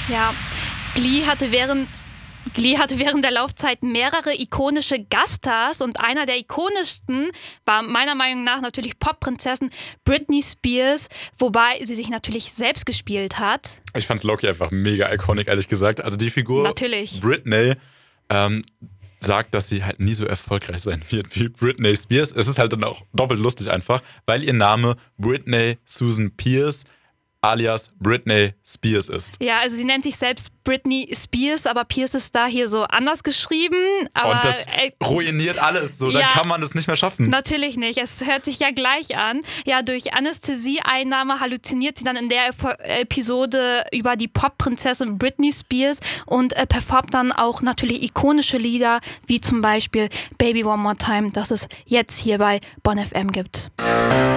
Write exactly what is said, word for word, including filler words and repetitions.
Ja, Glee hatte während Glee hatte während der Laufzeit mehrere ikonische Gaststars und einer der ikonischsten war meiner Meinung nach natürlich Popprinzessin Britney Spears, wobei sie sich natürlich selbst gespielt hat. Ich fand's Loki einfach mega iconic, ehrlich gesagt. Also die Figur Natürlich. Britney ähm, sagt, dass sie halt nie so erfolgreich sein wird wie Britney Spears. Es ist halt dann auch doppelt lustig einfach, weil ihr Name Britney Susan Pierce alias Britney Spears ist. Ja, also sie nennt sich selbst Britney Spears, aber Pierce ist da hier so anders geschrieben. Aber, und das äh, ruiniert alles, so, ja, dann kann man das nicht mehr schaffen. Natürlich nicht, es hört sich ja gleich an. Ja, durch Anästhesieeinnahme halluziniert sie dann in der Episode über die Pop-Prinzessin Britney Spears und äh, performt dann auch natürlich ikonische Lieder, wie zum Beispiel Baby One More Time, das es jetzt hier bei Bonn F M gibt.